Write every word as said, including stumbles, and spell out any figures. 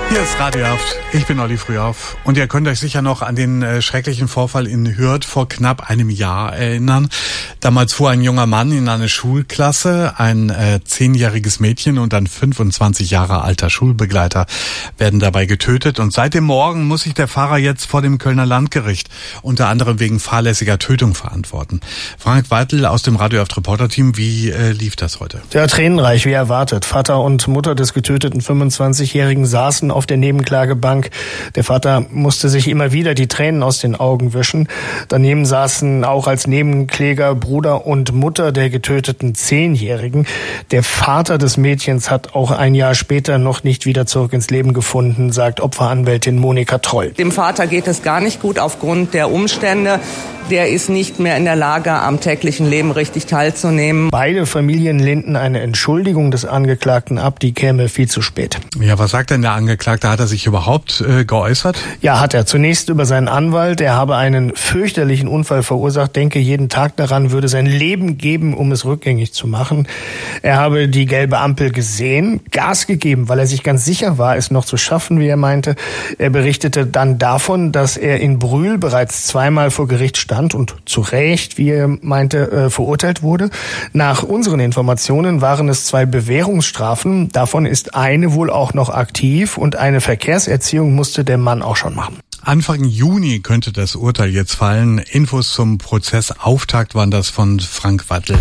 Hier ist Radio Haft. Ich bin Olli Frühauf. Und ihr könnt euch sicher noch an den äh, schrecklichen Vorfall in Hürth vor knapp einem Jahr erinnern. Damals fuhr ein junger Mann in eine Schulklasse. Ein äh, zehnjähriges Mädchen und ein fünfundzwanzig Jahre alter Schulbegleiter werden dabei getötet. Und seit dem Morgen muss sich der Fahrer jetzt vor dem Kölner Landgericht unter anderem wegen fahrlässiger Tötung verantworten. Frank Weitel aus dem Radio Haft Reporter-Team. Wie äh, lief das heute? Ja, tränenreich, wie erwartet. Vater und Mutter des getöteten fünfundzwanzigjährigen saßen auf der Nebenklagebank. Der Vater musste sich immer wieder die Tränen aus den Augen wischen. Daneben saßen auch als Nebenkläger Bruder und Mutter der getöteten Zehnjährigen. Der Vater des Mädchens hat auch ein Jahr später noch nicht wieder zurück ins Leben gefunden, sagt Opferanwältin Monika Troll. Dem Vater geht es gar nicht gut aufgrund der Umstände. Der ist nicht mehr in der Lage, am täglichen Leben richtig teilzunehmen. Beide Familien lehnten eine Entschuldigung des Angeklagten ab, die käme viel zu spät. Ja, was sagt denn der Angeklagte? Hat er sich überhaupt äh, geäußert? Ja, hat er. Zunächst über seinen Anwalt. Er habe einen fürchterlichen Unfall verursacht, denke jeden Tag daran, würde sein Leben geben, um es rückgängig zu machen. Er habe die gelbe Ampel gesehen, Gas gegeben, weil er sich ganz sicher war, es noch zu schaffen, wie er meinte. Er berichtete dann davon, dass er in Brühl bereits zweimal vor Gericht stand und zu Recht, wie er meinte, äh, verurteilt wurde. Nach unseren Informationen waren es zwei Bewährungsstrafen. Davon ist eine wohl auch noch aktiv und eine Verkehrserziehung musste der Mann auch schon machen. Anfang Juni könnte das Urteil jetzt fallen. Infos zum Prozessauftakt waren das von Frank Weitel.